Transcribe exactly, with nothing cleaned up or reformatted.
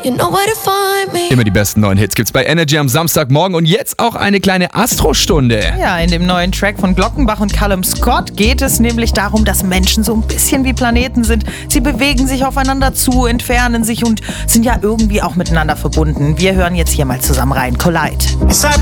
You know where to find me. Immer die besten neuen Hits gibt's bei Energy am Samstagmorgen und jetzt auch eine kleine Astro-Stunde. Ja, in dem neuen Track von Glockenbach und Callum Scott geht es nämlich darum, dass Menschen so ein bisschen wie Planeten sind. Sie bewegen sich aufeinander zu, entfernen sich und sind ja irgendwie auch miteinander verbunden. Wir hören jetzt hier mal zusammen rein. Collide.